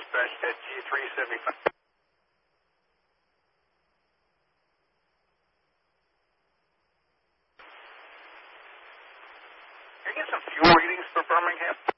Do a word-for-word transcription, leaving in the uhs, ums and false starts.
dispatch at G three seventy-five. Can I get some fuel readings for Birmingham?